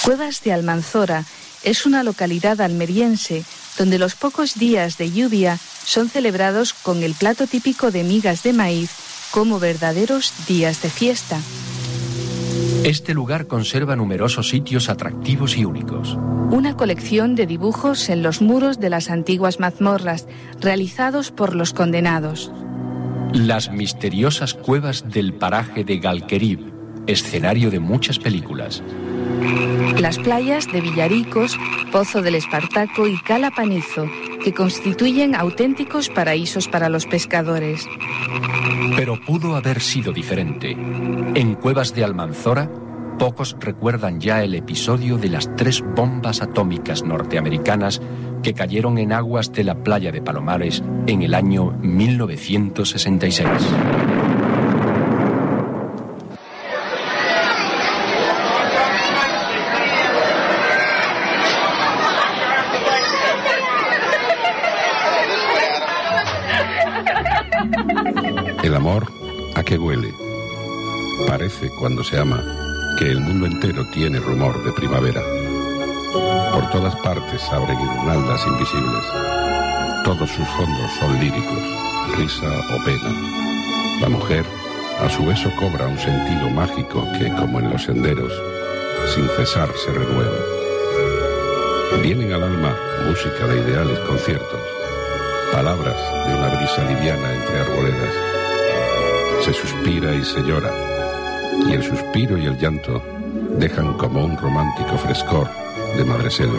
Cuevas de Almanzora es una localidad almeriense donde los pocos días de lluvia son celebrados con el plato típico de migas de maíz como verdaderos días de fiesta. Este lugar conserva numerosos sitios atractivos y únicos. Una colección de dibujos en los muros de las antiguas mazmorras, realizados por los condenados. Las misteriosas cuevas del paraje de Galquerib, escenario de muchas películas. Las playas de Villaricos, Pozo del Espartaco y Cala Panizo, que constituyen auténticos paraísos para los pescadores. Pero pudo haber sido diferente. En Cuevas de Almanzora, pocos recuerdan ya el episodio de las 3 bombas atómicas norteamericanas que cayeron en aguas de la playa de Palomares en el año 1966. El amor, ¿a qué huele? Parece, cuando se ama, que el mundo entero tiene rumor de primavera. Por todas partes abren guirnaldas invisibles. Todos sus fondos son líricos, risa o pena. La mujer, a su beso, cobra un sentido mágico que, como en los senderos, sin cesar se renueva. Vienen al alma música de ideales conciertos, palabras de una brisa liviana entre arboledas. Se suspira y se llora, y el suspiro y el llanto dejan como un romántico frescor de madreselvas.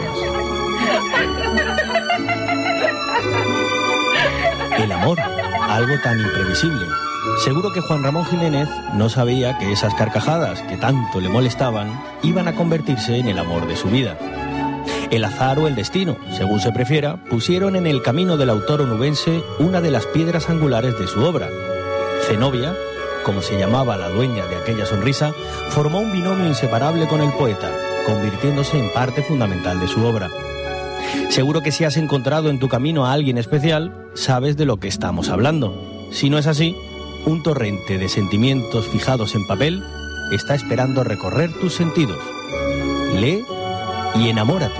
El amor, algo tan imprevisible. Seguro que Juan Ramón Jiménez no sabía que esas carcajadas que tanto le molestaban iban a convertirse en el amor de su vida. El azar o el destino, según se prefiera, pusieron en el camino del autor onubense una de las piedras angulares de su obra. Zenobia, como se llamaba la dueña de aquella sonrisa, formó un binomio inseparable con el poeta, convirtiéndose en parte fundamental de su obra. Seguro que si has encontrado en tu camino a alguien especial, sabes de lo que estamos hablando. Si no es así, un torrente de sentimientos fijados en papel está esperando recorrer tus sentidos. Lee y enamórate.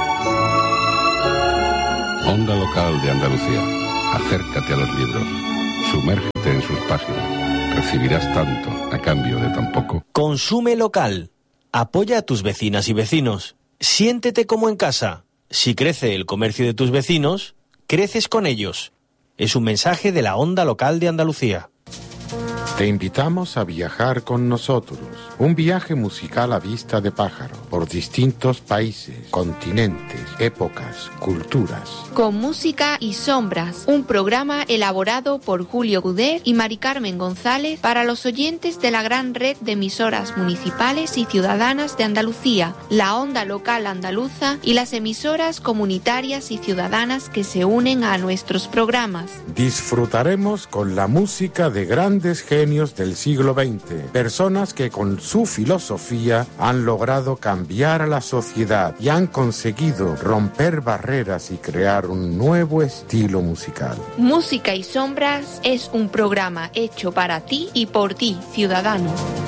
Onda Local de Andalucía. Acércate a los libros. Sumérgete en sus páginas. Recibirás tanto a cambio de tan poco. Consume local. Apoya a tus vecinas y vecinos. Siéntete como en casa. Si crece el comercio de tus vecinos, creces con ellos. Es un mensaje de la Onda Local de Andalucía. Te invitamos a viajar con nosotros. Un viaje musical a vista de pájaro por distintos países, continentes, épocas, culturas. Con música y sombras, un programa elaborado por Julio Guder y Mari Carmen González para los oyentes de la gran red de emisoras municipales y ciudadanas de Andalucía, la Onda Local Andaluza y las emisoras comunitarias y ciudadanas que se unen a nuestros programas. Disfrutaremos con la música de grandes genios del siglo XX, personas que con su filosofía han logrado cambiar a la sociedad y han conseguido romper barreras y crear un nuevo estilo musical. Música y Sombras es un programa hecho para ti y por ti, ciudadano.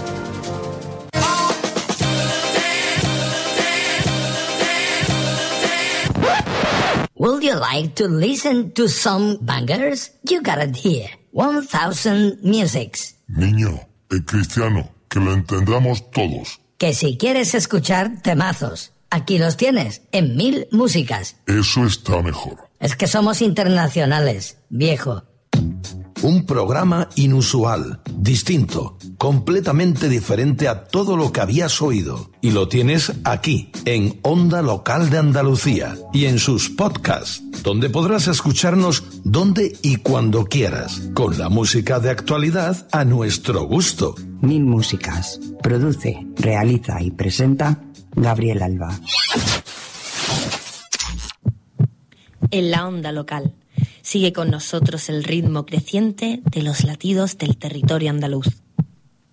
Would you like to listen to some bangers? You got it here. 1000 Musics. Niño, en cristiano, que lo entendamos todos. Que si quieres escuchar temazos, aquí los tienes, en 1000 músicas. Eso está mejor. Es que somos internacionales, viejo. Un programa inusual, distinto, completamente diferente a todo lo que habías oído. Y lo tienes aquí, en Onda Local de Andalucía y en sus podcasts, donde podrás escucharnos donde y cuando quieras, con la música de actualidad a nuestro gusto. 1000 músicas. Produce, realiza y presenta Gabriel Alba. En la Onda Local. Sigue con nosotros el ritmo creciente de los latidos del territorio andaluz.